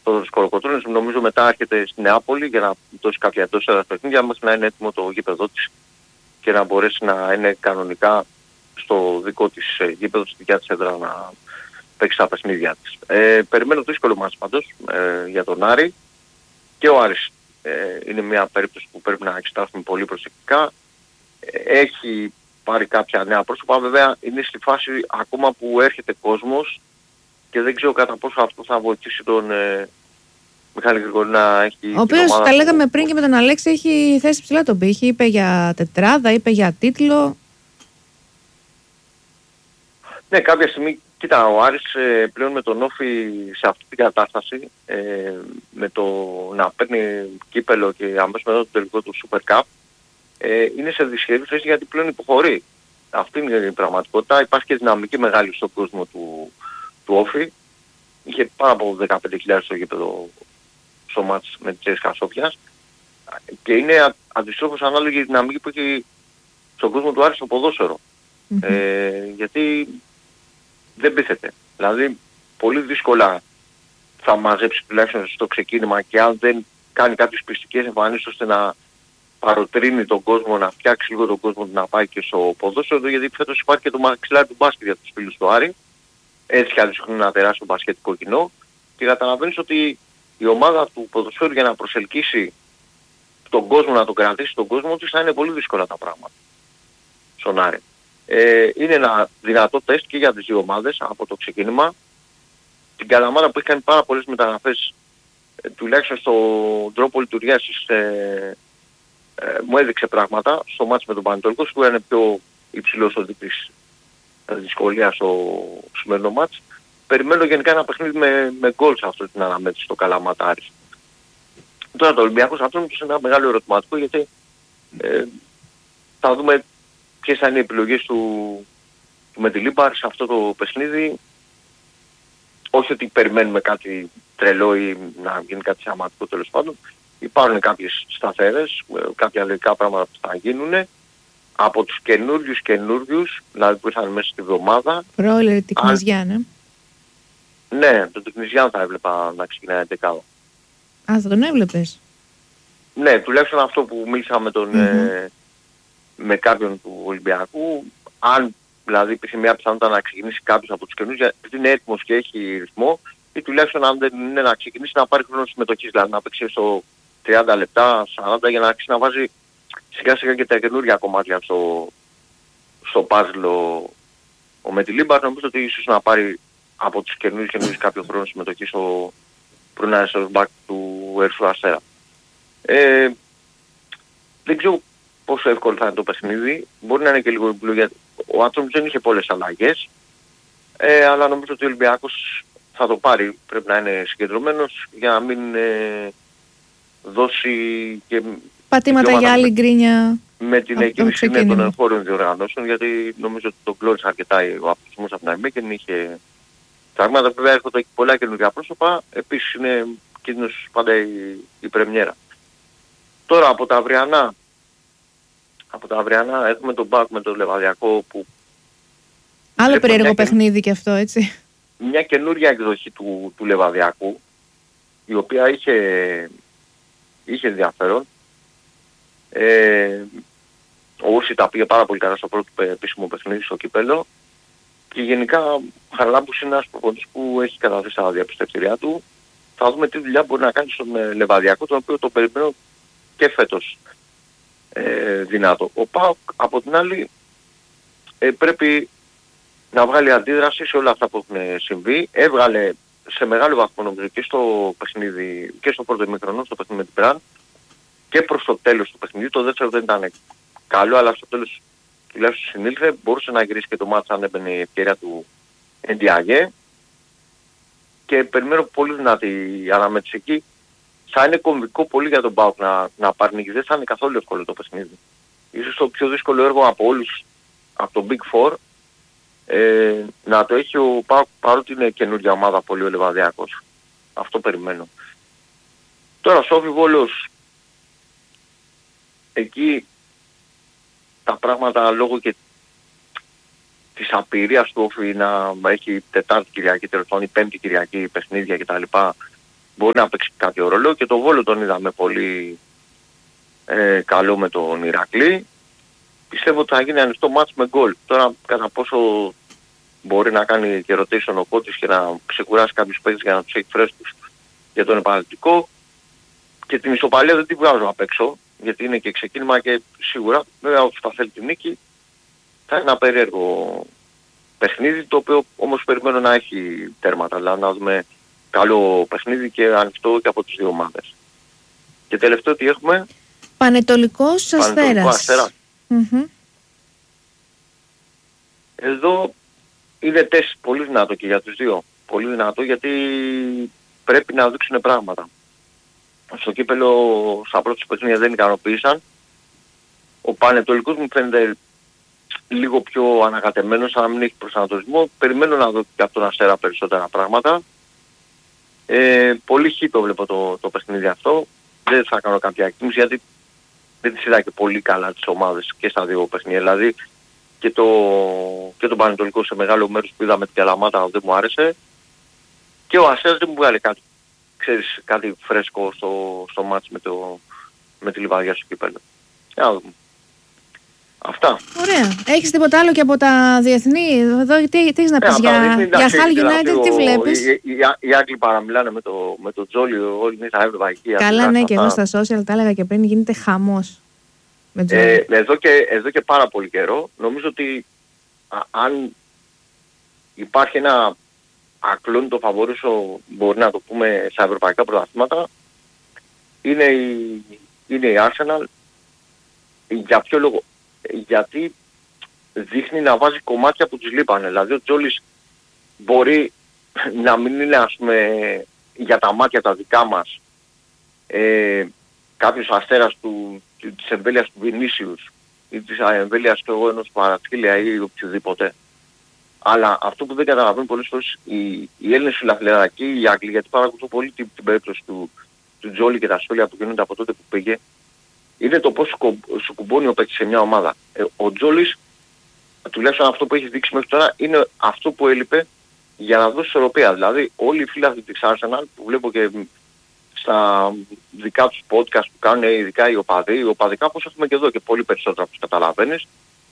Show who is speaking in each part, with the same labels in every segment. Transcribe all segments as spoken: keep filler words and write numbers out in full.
Speaker 1: το Σκοροκοτρώνης. Νομίζω μετά έρχεται στη Νεάπολη για να δώσει κάποια εντός έδρας παιχνίδια μέχρι να είναι έτοιμο το γήπεδό της και να μπορέσει να είναι κανονικά στο δικό της γήπεδο, στη δικιά της έδρα να παίξει τα παιχνίδια της. Ε, περιμένω το δύσκολο μάτς πάντως ε, για τον Άρη. Και ο Άρης ε, είναι μια περίπτωση που πρέπει να εξετάσουμε πολύ προσεκτικά. Ε, έχει πάρει κάποια νέα πρόσωπα, βέβαια είναι στη φάση ακόμα που έρχεται κόσμος και δεν ξέρω κατά πόσο αυτό θα βοηθήσει τον ε, Μιχάλη Γρηγορή να έχει...
Speaker 2: Ο οποίος, τα λέγαμε που... πριν και με τον Αλέξη, έχει θέσει ψηλά τον πύχη, είπε για τετράδα, είπε για τίτλο.
Speaker 1: Ναι, κάποια στιγμή, κοίτα, ο Άρης ε, πλέον με τον Όφη σε αυτή την κατάσταση, ε, με το να παίρνει κύπελο και αμέσως μετά το τελικό του Super Cup, ε, είναι σε δυσχερή θέση γιατί πλέον υποχωρεί. Αυτή είναι η πραγματικότητα. Υπάρχει και δυναμική μεγάλη στον κόσμο του, του Όφη. Είχε πάνω από δεκαπέντε χιλιάδες στο γήπεδο στο μάτς με τις Τσέσκα Σόφιας και είναι α, αντιστρόφως ανάλογη η δυναμική που έχει στον κόσμο του Άρη στο ποδόσφαιρο. Mm-hmm. Ε, γιατί δεν πείθεται. Δηλαδή πολύ δύσκολα θα μαζέψει τουλάχιστον στο ξεκίνημα και αν δεν κάνει κάποιες πιστικές εμφανίσεις ώστε να παροτρύνει τον κόσμο, να φτιάξει λίγο τον κόσμο να πάει και στο ποδόσφαιρο, γιατί φέτος υπάρχει και το μαξιλάρι του μπάσκετ για τους φίλους του Άρη. Έτσι κι άλλως έχουν ένα τεράστιο μπασκετικό κοινό και καταλαβαίνεις ότι η ομάδα του ποδοσφαίρου για να προσελκύσει τον κόσμο, να τον κρατήσει τον κόσμο της, θα είναι πολύ δύσκολα τα πράγματα στον Άρη. Ε, είναι ένα δυνατό τεστ και για τις δύο ομάδες από το ξεκίνημα. Την Καλαμάτα που έχει κάνει πάρα πολλές μεταγραφές, ε, τουλάχιστον στον τρόπο λειτουργίας της, ε, ε, μου έδειξε πράγματα στο μάτς με τον Πανετολικό, που είναι πιο υψηλός ο δείκτης δυσκολίας στο σημερινό μάτς. Περιμένω γενικά ένα παιχνίδι με, με γκολ σε αυτό την αναμέτρηση στο Καλαματάρης. Τώρα το Ολυμπιακός αυτό είναι ένα μεγάλο ερωτηματικό, γιατί ε, θα δούμε ποιες θα είναι οι επιλογές του, του Μεντιλίμπαρ σε αυτό το παιχνίδι. Όχι ότι περιμένουμε κάτι τρελό ή να γίνει κάτι θεαματικό, τέλος πάντων. Υπάρχουν κάποιες σταθερές, κάποια λογικά πράγματα που θα γίνουν. Από τους καινούριους καινούριους, δηλαδή που ήρθαν μέσα στη βδομάδα.
Speaker 2: Ρόλερ Τικνιζιά, ναι.
Speaker 1: Ναι, τον Τικνιζιά θα έβλεπα να ξεκινάει δεκάδα.
Speaker 2: Α, θα τον έβλεπες.
Speaker 1: Ναι, τουλάχιστον αυτό που μίλησα με, τον,
Speaker 2: Mm-hmm.
Speaker 1: ε, με κάποιον του Ολυμπιακού. Αν δηλαδή υπήρχε μια πιθανότητα να ξεκινήσει κάποιος από τους καινούριους, γιατί είναι έτοιμος και έχει ρυθμό, ή τουλάχιστον αν δεν είναι να ξεκινήσει να πάρει χρόνο συμμετοχής, δηλαδή να παίξει στο τριάντα λεπτά, σαράντα, για να αρχίσει να βάζει σιγά σιγά και τα καινούργια κομμάτια στο, στο πάζλο ο Μεντιλίμπαρ. Νομίζω ότι ίσως να πάρει από τους καινούριους καινούριους κάποιο χρόνο συμμετοχή στο πρώην αριστερός του Ερυθρού Αστέρα. Ε, δεν ξέρω πόσο εύκολο θα είναι το παιχνίδι. Μπορεί να είναι και λίγο επιλογή. Ο άνθρωπος δεν είχε πολλές αλλαγές, ε, αλλά νομίζω ότι ο Ολυμπιακός θα το πάρει. Πρέπει να είναι συγκεντρωμένος για να μην ε, δώσει και
Speaker 2: πατήματα για άλλη γκρίνια
Speaker 1: με την εκκίνηση των εγχώριων διοργανώσεων, γιατί νομίζω ότι τον κλώρισε αρκετά ο αυτοσμός από την αρχή και δεν είχε πράγματα. Βέβαια έρχονται και πολλά καινούργια πρόσωπα. Επίσης είναι κίνδυνος πάντα η, η πρεμιέρα. Τώρα από τα αυριανά, από τα αυριανά έχουμε τον Μπάκ με τον Λεβαδιακό, που
Speaker 2: άλλο περίεργο παιχνίδι και αυτό, έτσι.
Speaker 1: Μια καινούργια εκδοχή του, του Λεβαδιακού, η οποία είχε, είχε ενδιαφέρον. Ε, ο Ούρση τα πήγε πάρα πολύ καλά στο πρώτο επίσημο παιχνίδι στο κύπελλο και γενικά Χαραλάμπους είναι ένας προπονητής που έχει καταθέσει τα διαπιστευτήριά του. Θα δούμε τι δουλειά μπορεί να κάνει στον Λεβαδιακό, τον οποίο το περιμένω και φέτος ε, δυνατό. Ο ΠΑΟΚ από την άλλη ε, πρέπει να βγάλει αντίδραση σε όλα αυτά που έχουν συμβεί. Έβγαλε σε μεγάλο βαθμό νομίζω και στο παιχνίδι, και στο πρώτο ημίχρονο, στο παιχνίδι με την Πραν, και προς το τέλος του παιχνιδιού. Το δεύτερο δεν ήταν καλό, αλλά στο τέλος τουλάχιστον συνήλθε. Μπορούσε να γυρίσει και το μάτς αν έμπαινε η ευκαιρία του Εντιαγέ. Και περιμένω πολύ δυνατή αναμέτρηση εκεί. Θα είναι κομβικό πολύ για τον ΠΑΟΚ να, να πάρει νίκη. Δεν θα είναι καθόλου εύκολο το παιχνίδι. Ίσως το πιο δύσκολο έργο από όλους, από το Big Four, ε, να το έχει ο ΠΑΟΚ, παρότι είναι καινούργια ομάδα πολύ ο Λεβαδιακός. Αυτό περιμένω. Τώρα στο Όφι Βόλος, εκεί τα πράγματα λόγω και της απειρίας του Όφι να έχει Τετάρτη Κυριακή, τέλος πάντων η Πέμπτη Κυριακή παιχνίδια κτλ. μπορεί να παίξει κάποιο ρόλο, και το Βόλο τον είδαμε πολύ ε, καλό με τον Ηρακλή. Πιστεύω ότι θα γίνει ανοιχτό μάτς με γκολ. Τώρα κατά πόσο μπορεί να κάνει και rotation ο Κώτης και να ξεκουράσει κάποιους παίκτες για να τους έχει φρέσκους για τον επαναληπτικό. Και την ισοπαλία δεν τη βγάζω απ' έξω, γιατί είναι και ξεκίνημα και σίγουρα, βέβαια όσοι θα θέλει την νίκη, θα είναι ένα περίεργο παιχνίδι, το οποίο όμως περιμένω να έχει τέρματα, δηλαδή να δούμε καλό παιχνίδι και ανοιχτό και από τις δύο ομάδες. Και τελευταίο τι έχουμε?
Speaker 2: Πανετολικός Αστέρας.
Speaker 1: Αστέρα.
Speaker 2: Mm-hmm.
Speaker 1: Εδώ είναι τεστ πολύ δυνατό και για τους δύο. Πολύ δυνατό, γιατί πρέπει να δείξουν πράγματα. Στο κύπελο στα πρώτα παιχνίδια δεν ικανοποίησαν. Ο Πανετολικός μου φαίνεται λίγο πιο ανακατεμένος, αν μην έχει προσανατολισμό. Περιμένω να δω και από τον Αστέρα περισσότερα πράγματα. Ε, πολύ χ το βλέπω το, το παιχνίδι αυτό. Δεν θα κάνω κάποια εκτίμηση, γιατί δεν τις είδα και πολύ καλά τις ομάδες και στα δύο παιχνίδια. Δηλαδή και, το, και τον Πανετολικό σε μεγάλο μέρος που είδαμε την Καλαμάτα δεν μου άρεσε. Και ο Αστέρας δεν μου βγάλε κάτι, ξέρεις, κάτι φρέσκο στο, στο μάτς με, το, με τη Λιβαδιά στο κύπελλο. Για να δούμε. Αυτά.
Speaker 2: Ωραία. Έχεις τίποτα άλλο και από τα διεθνή? Εδώ τι, τι έχεις να πεις? Για, για Hull United τι βλέπεις?
Speaker 1: Οι, οι, οι Άγγλοι παραμιλάνε με το, με το Τζόλι, όλοι είναι στα ευρωπαϊκή.
Speaker 2: Καλά, ναι, και εδώ στα social τα έλεγα και πριν, γίνεται χαμός με Τζόλι.
Speaker 1: Ε, εδώ, και, εδώ και πάρα πολύ καιρό νομίζω ότι α, αν υπάρχει ένα ακλόνητο φαβορίσο, μπορεί να το πούμε, στα ευρωπαϊκά πρωταθλήματα, είναι η, είναι η Arsenal. Για ποιο λόγο? Γιατί δείχνει να βάζει κομμάτια που τους λείπανε. Δηλαδή ο Τζόλις μπορεί να μην είναι, ας πούμε, για τα μάτια τα δικά μας ε, κάποιος αστέρας του, της εμβέλειας του Βινίσιους ή της εμβέλειας του εγώ ενός Παρατήλια ή οποιοδήποτε. Αλλά αυτό που δεν καταλαβαίνουν πολλές φορές οι, οι Έλληνες φιλαθλιαρακοί, οι Άγγλοι, γιατί παρακολουθώ πολύ την, την περίπτωση του, του Τζόλι και τα σχόλια που γίνονται από τότε που πήγε, είναι το πώς σου κουμπώνει ο παίκτης σε μια ομάδα. Ε, ο Τζόλις, τουλάχιστον αυτό που έχει δείξει μέχρι τώρα, είναι αυτό που έλειπε για να δώσει ισορροπία. Δηλαδή όλοι οι φίλοι της Arsenal που βλέπω και στα δικά τους podcast που κάνουν, ειδικά οι οπαδοί, οι οπαδικά όπως έχουμε και εδώ και πολύ περισσότερα όπως καταλαβαίνεις,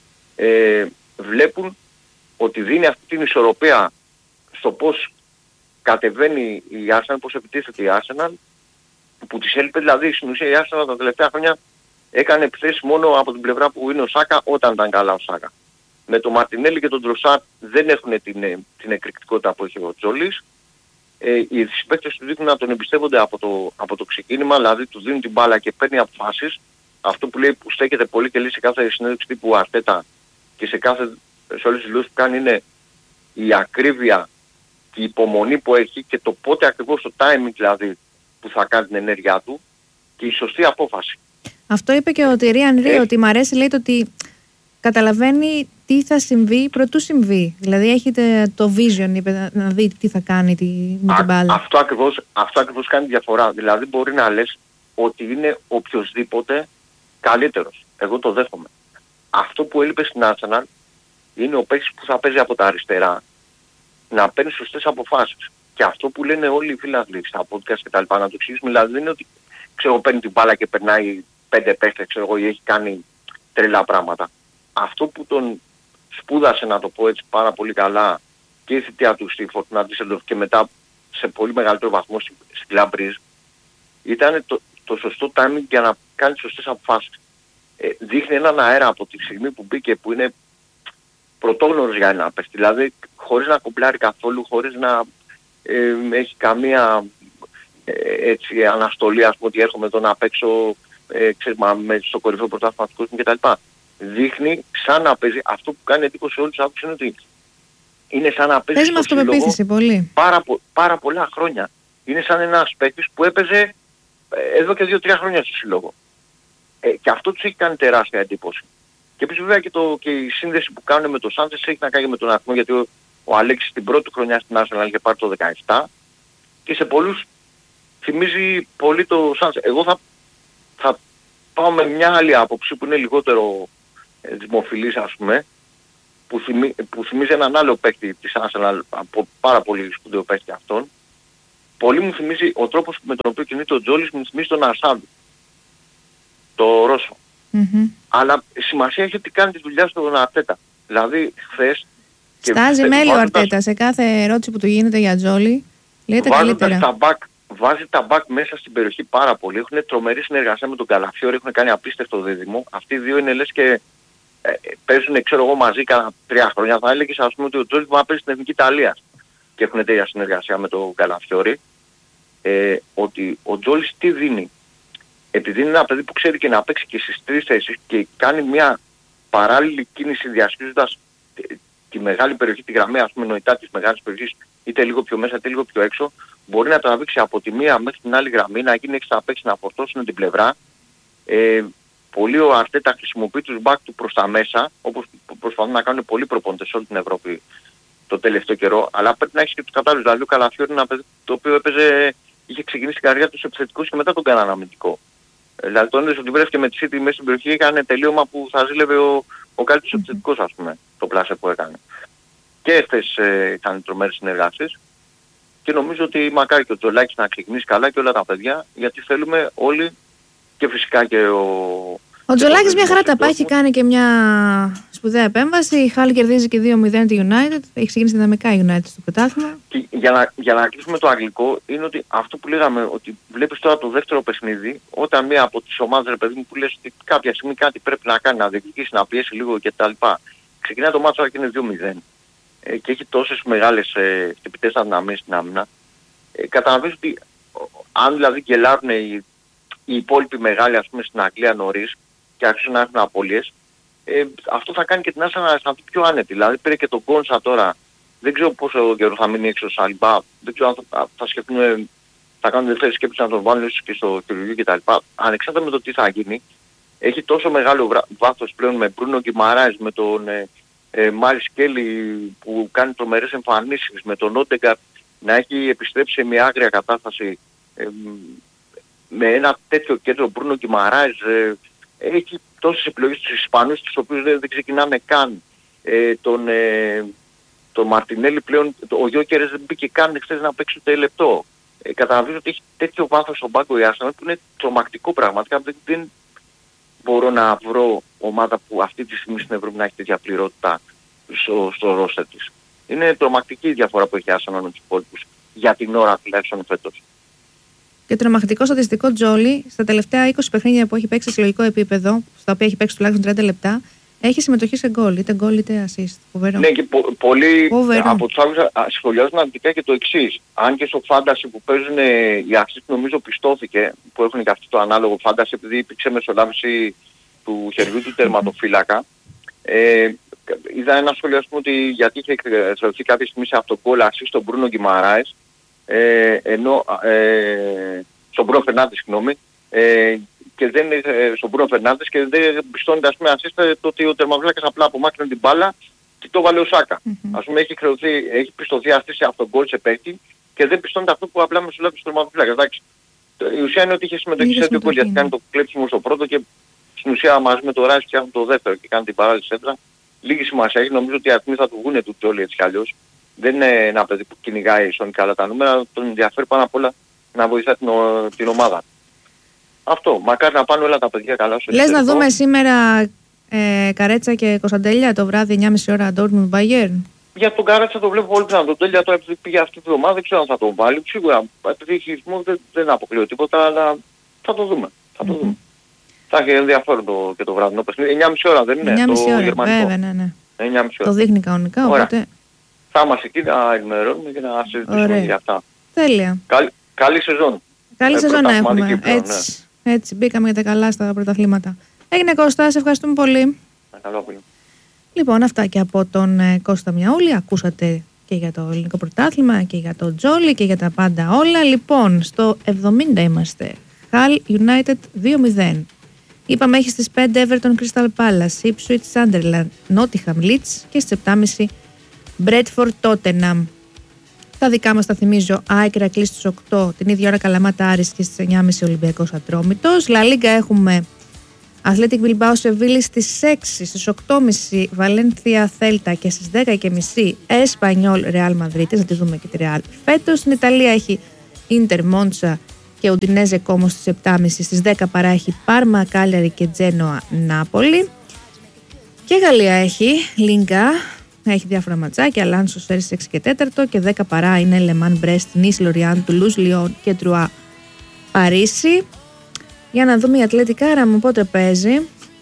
Speaker 1: ε, βλέπουν ότι δίνει αυτή την ισορροπία στο πώς κατεβαίνει η Arsenal, πώς επιτίθεται η Arsenal, που της έλειπε. Δηλαδή στην ουσία η Arsenal τα τελευταία χρόνια έκανε επιθέσεις μόνο από την πλευρά που είναι ο Σάκα όταν ήταν καλά ο Σάκα. Με τον Μαρτινέλη και τον Τροσάρ δεν έχουν την, την εκρηκτικότητα που έχει ο Τζόλις. Ε, οι συμπαίκτες του δείχνουν να τον εμπιστεύονται από το, από το ξεκίνημα, δηλαδή του δίνουν την μπάλα και παίρνει αποφάσεις. Αυτό που λέει, που στέκεται πολύ και λέει σε κάθε συνέντευξη τύπου Αρτέτα και σε, κάθε, σε όλες τις δηλώσεις που κάνει, είναι η ακρίβεια και η υπομονή που έχει και το πότε ακριβώς το timing δηλαδή που θα κάνει την ενέργειά του και η σωστή απόφαση.
Speaker 2: Αυτό είπε και ο Τιερί Ανρί, ε, ότι μ' αρέσει, λέει, το ότι καταλαβαίνει τι θα συμβεί πρωτού συμβεί. Δηλαδή έχετε το vision, είπε, να δει τι θα κάνει τη, με την μπάλα.
Speaker 1: Αυτό ακριβώς, αυτό ακριβώς κάνει διαφορά. Δηλαδή μπορεί να λες ότι είναι οποιοσδήποτε καλύτερος. Εγώ το δέχομαι. Αυτό που έλειπε στην Arsenal είναι ο παίκτης που θα παίζει από τα αριστερά να παίρνει σωστές αποφάσεις. Και αυτό που λένε όλοι οι φίλαθλοι στα podcast και τα λοιπά, να το εξηγήσουμε, δηλαδή δεν είναι ότι ξέρω παίρνει την μπάλα και περνάει πέντε παίχτες, ξέρω εγώ, ή έχει κάνει τρελά πράγματα. Αυτό που τον σπούδασε, να το πω έτσι, πάρα πολύ καλά και η θητεία του στη Fortuna Düsseldorf και μετά σε πολύ μεγαλύτερο βαθμό στην Club Brugge, ήταν το, το σωστό timing για να κάνει σωστές αποφάσεις. Ε, δείχνει έναν αέρα από τη στιγμή που μπήκε που είναι πρωτόγνωρος για ένα παίχτη, δηλαδή χωρίς να κομπλάρει καθόλου, χωρίς να ε, έχει καμία ε, έτσι, αναστολή, ας πούμε, ότι έρχομαι εδώ να παίξω ε, ξέρεις, με, στο κορυφαίο πρωτάθλημα του κόσμου κτλ. Δείχνει σαν να παίζει, αυτό που κάνει εντύπωση σε όλους τους άκουσες είναι ότι είναι σαν να παίζει στο σύλλογο
Speaker 2: πολύ.
Speaker 1: Πάρα, πάρα πολλά χρόνια. Είναι σαν ένας παίκτης που έπαιζε ε, εδώ και δύο τρία χρόνια στο σύλλογο. Ε, και αυτό τους έχει κάνει τεράστια εντύπωση. Και επίσης βέβαια και, το, και η σύνδεση που κάνουν με τον Σάντσες έχει να κάνει με τον αριθμό, γιατί ο, ο Αλέξης την πρώτη χρονιά στην Arsenal είχε πάρει το δεκαεπτά και σε πολλούς θυμίζει πολύ το Σάντσες. Εγώ θα, θα πάω με μια άλλη άποψη που είναι λιγότερο ε, δημοφιλής, ας πούμε, που, θυμί, που θυμίζει έναν άλλο παίκτη της Arsenal, από πάρα πολύ σπουδαίο παίκτη αυτόν, πολύ μου θυμίζει ο τρόπος με τον οποίο κινείται ο Τζόλης, μου θυμίζει τον Ασάντου, το Ρώσο.
Speaker 2: Mm-hmm.
Speaker 1: Αλλά σημασία έχει ότι κάνει τη δουλειά στον Αρτέτα. Δηλαδή χθες...
Speaker 2: Στάζει μέλη ο Αρτέτα σε κάθε ερώτηση που του γίνεται για Τζόλη. Λέει τα καλύτερα.
Speaker 1: Τα back, βάζει τα μπακ μέσα στην περιοχή πάρα πολύ. Έχουν τρομερή συνεργασία με τον Καλαφιόρη, έχουν κάνει απίστευτο δίδυμο. Αυτοί οι δύο είναι λες και ε, παίζουν, ξέρω εγώ, μαζί κάνα τρία χρόνια. Θα έλεγες, ας πούμε, ότι ο Τζόλης μπορεί να παίζει στην Εθνική Ιταλία και έχουν τέτοια συνεργασία με τον Καλαφιόρη. Ε, ότι ο Τζόλης τι δίνει? Επειδή είναι ένα παιδί που ξέρει και να παίξει και στις τρεις θέσεις και κάνει μια παράλληλη κίνηση διασχίζοντας τη μεγάλη περιοχή, τη γραμμή, ας πούμε, νοητά της μεγάλης περιοχής, είτε λίγο πιο μέσα είτε λίγο πιο έξω, μπορεί να τραβήξει από τη μία μέχρι την άλλη γραμμή, να γίνει έξω να παίξει, να φορτώσουν την πλευρά. Ε, πολύ ο Αρτέτα χρησιμοποιεί τους μπακ του προς τα μέσα, όπως προσπαθούν να κάνουν πολλοί προπονητές σε όλη την Ευρώπη το τελευταίο καιρό, αλλά πρέπει να έχει και τους κατάλληλους. Δηλαδή ο Καλαφιόρη είναι ένα παιδί το οποίο έπαιζε, είχε ξεκινήσει την καριέρα του σε επιθετικούς και μετά τον κάνανε αμυντικό. Ε, δηλαδή τον είδες ότι βρέθηκε με τη City μέσα στην περιοχή, έκανε τελείωμα που θα ζήλευε ο, ο καλύτερος mm-hmm. επιθετικός, ας πούμε, το πλάσε που έκανε. Και αυτές ε, ήταν τρομερές συνεργάσεις. Και νομίζω ότι μακάρι και ο Τζολάκης να ξεκινήσει καλά και όλα τα παιδιά, γιατί θέλουμε όλοι και φυσικά και ο...
Speaker 2: Ο Τζολάκης μια χαρά τα πάει, έχει κάνει και μια σπουδαία επέμβαση. Η Χάλ κερδίζει και δύο μηδέν τη United, έχει ξεκινήσει δυναμικά η United στο πρωτάθλημα.
Speaker 1: Και για να, για να κλείσουμε το αγγλικό, είναι ότι αυτό που λέγαμε, ότι βλέπεις τώρα το δεύτερο παιχνίδι, όταν μία από τις ομάδες, ρε παιδί μου, που λες ότι κάποια στιγμή κάτι πρέπει να κάνει, να διεκδικήσει, να πιέσει λίγο κτλ. Ξεκινάει το μάτσο και είναι δύο μηδέν. Και έχει τόσες μεγάλες ε, χτυπητές αδυναμίες στην άμυνα, ε, καταλαβαίνεις ότι αν δηλαδή γελάρουν οι, οι υπόλοιποι μεγάλοι, ας πούμε, στην Αγγλία νωρίς και αρχίσουν να έχουν απώλειες, ε, αυτό θα κάνει και την Άρσενα να αισθανθεί πιο άνετη. Δηλαδή πήρε και τον Γκόνσα τώρα, δεν ξέρω πόσο καιρό θα μείνει έξω ο Σαλιμπά, δεν ξέρω αν θα, θα σκεφτούν, θα κάνουν δεύτερη σκέψη να τον βάλουν και στο χειρουργείο κτλ. Ανεξάρτητα με το τι θα γίνει, έχει τόσο μεγάλο βάθος πλέον με Μπρούνο Γκιμαράης, με τον... Ε, Ε, Μάλις Κέλλη που κάνει τρομερές εμφανίσεις, με τον Όντεγκαρτ να έχει επιστρέψει σε μια άγρια κατάσταση, ε, με ένα τέτοιο κέντρο Μπρούνο Γκιμαράης, ε, έχει τόσες επιλογές στους Ισπανούς, τους οποίους δεν, δεν ξεκινάμε καν. Ε, τον, ε, τον Μαρτινέλη πλέον, ο Γιόκερες δεν μπήκε καν χθες να παίξει ούτε λεπτό. Ε, καταλαβαίνω ότι έχει τέτοιο βάθος στον πάγκο η Arsenal που είναι τρομακτικό πραγματικά. Δεν, δεν μπορώ να βρω ομάδα που αυτή τη στιγμή στην Ευρώπη να έχει τέτοια πληρότητα στο, στο ρόστερ της. Είναι τρομακτική η διαφορά που έχει Arsenal με τους υπόλοιπους για την ώρα τουλάχιστον φέτος. Και
Speaker 2: τρομακτικό στατιστικό Τζόλι, στα τελευταία είκοσι παιχνίδια που έχει παίξει σε συλλογικό επίπεδο, στα οποία έχει παίξει τουλάχιστον τριάντα λεπτά, έχει συμμετοχή σε γκολ, είτε γκολ είτε assist. Φοβερό.
Speaker 1: Ναι, και πο, πολλοί από τους άλλους σχολιάζουν αρνητικά και το εξής. Αν και στο φάντασι που παίζουν οι assist νομίζω πιστώθηκε, που έχουν και αυτό το ανάλογο φάντασι, επειδή υπήρξε μεσολάβηση του χεριού του τερματοφύλακα. Ε, είδα ένα σχόλιο, ας πούμε, ότι γιατί είχε εξελιχθεί κάποια στιγμή σε αυτογκόλ assist στον Μπρούνο Γκιμαράης, ε, ενώ ε, στον Μπρούνο Φερνάντες, συγγνώμη, ε, και δεν ε, στον Μπρούνο Φερνάντες και δεν πιστώνεται, ας πούμε, assist το ότι ο τερματοφύλακας απλά απομάκρυνε την μπάλα και το βάλε ο Σάκα. Mm-hmm. Ας πούμε, έχει, χρεωθεί, έχει πιστωθεί assist σε αυτογκόλ σε παίκτη και δεν πιστώνεται αυτό που απλά μεσολάβησε στον τερματοφύλακα. Εντάξει, η ουσία είναι ότι είχε συμμετοχή σε τέτοιο γκολ, γιατί κάνει το κλέψιμο στο πρώτο και στην ουσία μαζί με το Ράις φτιάχνουν το δεύτερο και κάνει την παράλληλη σέντρα. Λίγη σημασία έχει, νομίζω ότι οι αριθμοί θα του βγούνε του Τζόλι έτσι κι αλλιώς. Δεν είναι ένα παιδί που κυνηγάει σονικά όλα τα νούμερα, τον ενδιαφέρει πάνω απ' όλα να βοηθά την, την ομάδα. Αυτό, μακάρι να πάνε όλα τα παιδιά καλά στο
Speaker 2: εξωτερικό. Λες να δούμε σήμερα ε, Καρέτσα και Κωνσταντέλια το βράδυ εννιά και μισή ώρα Dortmund Bayern.
Speaker 1: Για τον Καρέτσα το βλέπω πολύ πιθανό. Τον Τέλεια τώρα επειδή πήγε αυτή τη βδομάδα δεν ξέρω αν θα τον βάλει. Σίγουρα επειδή έχει χειρισμό δεν, δεν αποκλείω τίποτα, αλλά θα το δούμε. Θα το mm-hmm. δούμε. Θα έχει ενδιαφέρον το, και το βραδινό παιχνίδι. εννιά και μισή ώρα δεν είναι
Speaker 2: εννιά και μισή
Speaker 1: το
Speaker 2: ώρα,
Speaker 1: γερμανικό.
Speaker 2: Βέβαια, ναι, ναι.
Speaker 1: εννιά και μισή ώρα.
Speaker 2: Το δείχνει κανονικά, οπότε...
Speaker 1: Θα είμαστε εκεί να ενημερώνουμε και να συζητήσουμε για αυτά.
Speaker 2: Τέλεια.
Speaker 1: Καλ, καλή σεζόν.
Speaker 2: Καλή ε, σεζόν να έχουμε. Κύπρο, έτσι, ναι. έτσι μπήκαμε για τα καλά στα πρωταθλήματα. Έγινε Κώστα, σε ευχαριστούμε πολύ.
Speaker 1: Καλό πολύ.
Speaker 2: Λοιπόν, αυτά και από τον ε, Κώστα Μιαούλη. Ακούσατε και για το ελληνικό πρωτάθλημα και για το Τζόλι και για τα πάντα όλα. Λοιπόν, στο εβδομήντα είμαστε. Hull United δύο μηδέν. Είπαμε έχει στις πέντε Everton Crystal Palace, Ipswich Sunderland, Nottingham Leeds και στις επτά και μισή Bradford Tottenham. Τα δικά μας τα θυμίζω, ΑΕΚ Ηρακλής στις οκτώ, την ίδια ώρα Καλαμάτα Άρης και στις εννιά και μισή Ολυμπιακός Ατρόμητος. La Liga έχουμε Athletic Bilbao Σεβίλη στις έξι, στις οκτώ και μισή Valencia Celta και στις δέκα και μισή Espanyol Real Madrid. Θα τη δούμε και τη Real. Φέτος στην Ιταλία έχει Ίντερ, Μόντσα και Ουντινέζε Κόμο στις επτά και μισή. Στις δέκα παρά έχει Πάρμα, Κάλιαρη και Τζένοα, Νάπολη. Και Γαλλία έχει Λίγκα, έχει διάφορα ματσάκια, Αλάνσο, Σέρις έξι και τέταρτο και δέκα παρά είναι Λεμάν, Μπρέστ, Νις, Λοριάν, Τουλούς, Λιόν και Τρουά, Παρίσι. Για να δούμε η Ατλετικάρα μου πότε παίζει.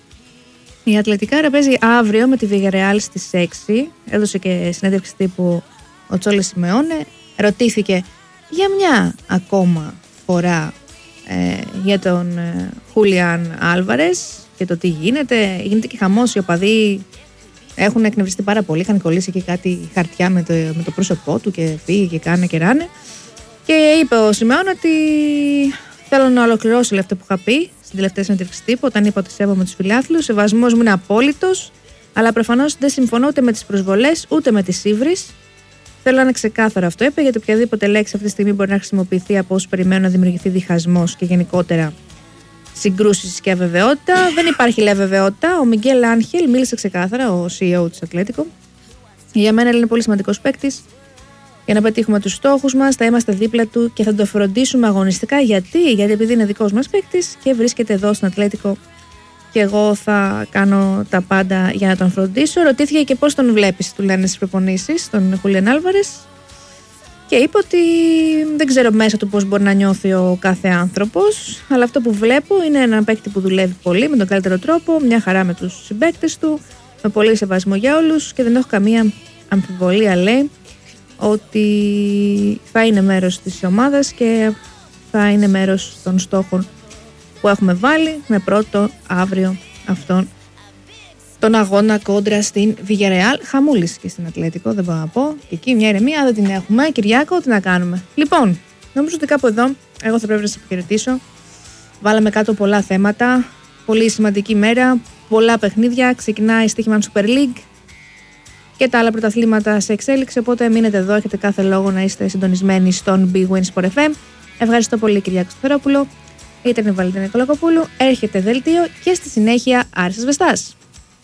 Speaker 2: Η Ατλετικάρα παίζει αύριο με τη Βιγερεάλ στις έξι. Έδωσε και συνέντευξη τύπου ο Τσόλε Σιμεώνε. Ρωτήθηκε για μια ακόμα φορά ε, για τον ε, Χούλιαν Άλβαρες και το τι γίνεται. Γίνεται και χαμός, οι οπαδοί έχουν εκνευριστεί πάρα πολύ. Είχαν κολλήσει και κάτι χαρτιά με το, με το πρόσωπό του και φύγει και κάνε και ράνε. Και είπε ο Σιμεώνε ότι θέλω να ολοκληρώσω αυτό που είχα πει στην τελευταία συνέντευξη τύπου, όταν είπα ότι σέβομαι τους φιλάθλους. Ο σεβασμός μου είναι απόλυτος, αλλά προφανώς δεν συμφωνώ ούτε με τις προσβολές ούτε με τις ύβρις. Θέλω να είναι ξεκάθαρο αυτό, είπε, γιατί οποιαδήποτε λέξη αυτή τη στιγμή μπορεί να χρησιμοποιηθεί από όσους περιμένουν να δημιουργηθεί διχασμός και γενικότερα συγκρούσεις και αβεβαιότητα. Δεν υπάρχει, λέει, αβεβαιότητα. Ο Μιγγέλ Άγχελ μίλησε ξεκάθαρα, ο σι ι ο της Ατλέτικο. Για μένα είναι πολύ σημαντικός παίκτης. Για να πετύχουμε τους στόχους μας, θα είμαστε δίπλα του και θα το φροντίσουμε αγωνιστικά. Γιατί, γιατί επειδή είναι δικός μας παίκτης και βρίσκεται εδώ στην Ατλέτικο και εγώ θα κάνω τα πάντα για να τον φροντίσω. Ρωτήθηκε και πώς τον βλέπεις, του λένε στις προπονήσεις, τον Χούλιαν Άλβαρες. Και είπε ότι δεν ξέρω μέσα του πώς μπορεί να νιώθει ο κάθε άνθρωπος, αλλά αυτό που βλέπω είναι έναν παίκτη που δουλεύει πολύ με τον καλύτερο τρόπο, μια χαρά με τους συμπαίκτες του, με πολύ σεβασμό για όλους και δεν έχω καμία αμφιβολία, λέει, ότι θα είναι μέρος της ομάδας και θα είναι μέρος των στόχων που έχουμε βάλει, με πρώτο αύριο αυτόν τον αγώνα κόντρα στην Βιγερεάλ. Χαμούλης και στην Ατλέτικο, δεν μπορώ να πω. Και εκεί μια ηρεμία δεν την έχουμε. Κυριάκο, τι να κάνουμε. Λοιπόν, νομίζω ότι κάπου εδώ εγώ θα πρέπει να σας αποχαιρετήσω. Βάλαμε κάτω πολλά θέματα. Πολύ σημαντική μέρα. Πολλά παιχνίδια. Ξεκινάει η Στοίχημαν Super League και τα άλλα πρωταθλήματα σε εξέλιξη. Οπότε μείνετε εδώ. Έχετε κάθε λόγο να είστε συντονισμένοι στον Big Win Sport εφ εμ. Ευχαριστώ πολύ, Κυριάκο Σταθερόπουλο. Ήταν η Βαλεντίνα Νικολακοπούλου. Έρχεται δελτίο και στη συνέχεια Άρης Βεστάς.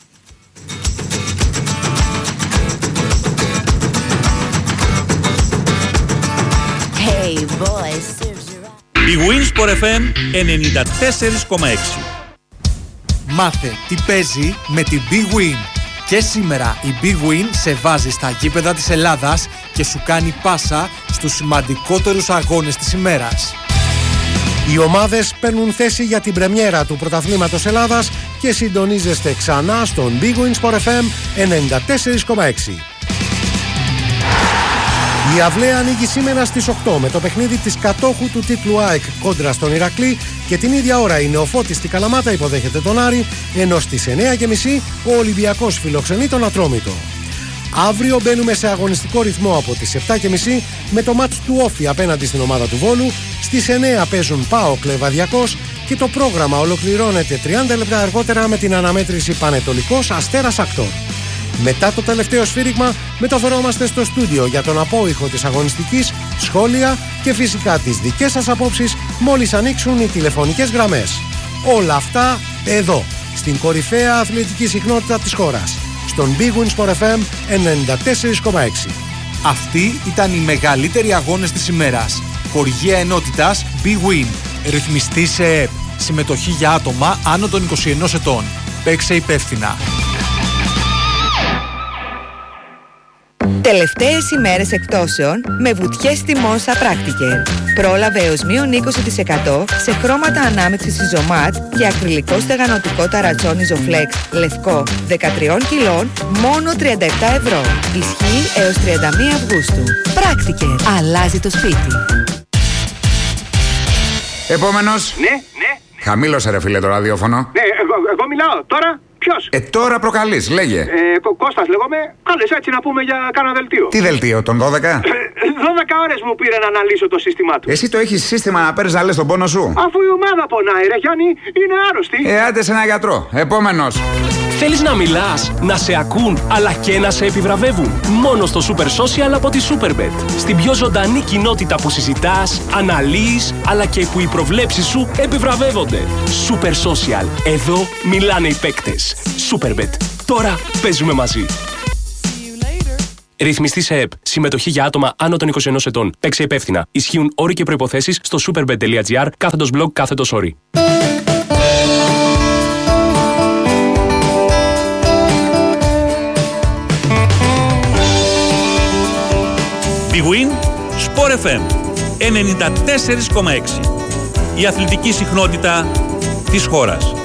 Speaker 3: Hey boys.
Speaker 4: Η Win Sport εφ εμ ενενήντα τέσσερα κόμμα έξι.
Speaker 5: Μάθε τι παίζει με την Big Win. Και σήμερα η Big Win σε βάζει στα γήπεδα της Ελλάδας και σου κάνει πάσα στους σημαντικότερους αγώνες της ημέρας. Οι ομάδες παίρνουν θέση για την πρεμιέρα του Πρωταθλήματος Ελλάδας και συντονίζεστε ξανά στον Big Win Sport εφ εμ ενενήντα τέσσερα κόμμα έξι. Η Αυλαία ανοίγει σήμερα στις οκτώ με το παιχνίδι της κατόχου του τίτλου ΑΕΚ κόντρα στον Ηρακλή και την ίδια ώρα η Νεοφώτης στη Καλαμάτα υποδέχεται τον Άρη, ενώ στις εννιά και μισή ο Ολυμπιακός φιλοξενεί τον Ατρόμητο. Αύριο μπαίνουμε σε αγωνιστικό ρυθμό από τις επτά και μισή με το μάτς του Όφη απέναντι στην ομάδα του Βόλου. Στις εννιά παίζουν ΠΑΟΚ Λεβαδιακός και το πρόγραμμα ολοκληρώνεται τριάντα λεπτά αργότερα με την αναμέτρηση Πανετολικός Αστέρας Ακτόρ. Μετά το τελευταίο σφύριγμα μεταφερόμαστε στο στούντιο για τον απόϊχο της αγωνιστικής, σχόλια και φυσικά τις δικές σας απόψεις μόλις ανοίξουν οι τηλεφωνικές γραμμές. Όλα αυτά εδώ, στην κορυφαία αθλητική συχνότητα της χώρας, στον Big Win Sport εφ εμ ενενήντα τέσσερα κόμμα έξι.
Speaker 6: Αυτοί ήταν οι μεγαλύτεροι αγώνες της ημέρας. Χορηγία ενότητας Big Win. Ρυθμιστή σε ΕΕΠ. Συμμετοχή για άτομα άνω των είκοσι ενός ετών. Παίξε υπεύθυνα.
Speaker 3: Τελευταίες ημέρες εκπτώσεων με βουτιές τιμών στα Practiker. Πρόλαβε έως μείον είκοσι τοις εκατό σε χρώματα ανάμειξης Ιζωμάτ και ακριλικό στεγανοτικό ταρατσόν Ιζοφλέξ λευκό δεκατρία κιλών μόνο τριάντα επτά ευρώ. Ισχύει έως τριάντα μία Αυγούστου. Practiker. Αλλάζει το σπίτι.
Speaker 7: Επόμενος.
Speaker 8: Ναι, ναι.
Speaker 7: Χαμήλωσε ρε φίλε το ραδιόφωνο.
Speaker 8: Ναι, εγώ, εγώ μιλάω. Τώρα ποιος?
Speaker 7: Ε, τώρα προκαλείς, λέγε.
Speaker 8: Ε, Κω- Κώστας λέγομαι. Κάλες έτσι να πούμε για κάνα δελτίο.
Speaker 7: Τι δελτίο, τον δώδεκα?
Speaker 8: Ε, δώδεκα ώρες μου πήρε να αναλύσω το σύστημά του.
Speaker 7: Εσύ το έχεις σύστημα να παίρνεις να λες τον πόνο σου?
Speaker 8: Αφού η ομάδα πονάει ρε Γιάννη, είναι άρρωστη.
Speaker 7: Ε, άντε σε ένα γιατρό. Επόμενος.
Speaker 9: Θέλεις να μιλάς, να σε ακούν, αλλά και να σε επιβραβεύουν. Μόνο στο Super Social από τη Superbet. Στην πιο ζωντανή κοινότητα που συζητάς, αναλύεις, αλλά και που οι προβλέψεις σου επιβραβεύονται. Super Social. Εδώ μιλάνε οι παίκτες. Superbet. Τώρα παίζουμε μαζί. Ρυθμιστή σε ΕΠ. Συμμετοχή για άτομα άνω των είκοσι ενός ετών. Παίξε υπεύθυνα. Ισχύουν όροι και προϋποθέσεις στο superbet.gr κάθετος blog κάθετος όροι.
Speaker 4: Big Win Sport εφ εμ ενενήντα τέσσερα κόμμα έξι. Η αθλητική συχνότητα της χώρας.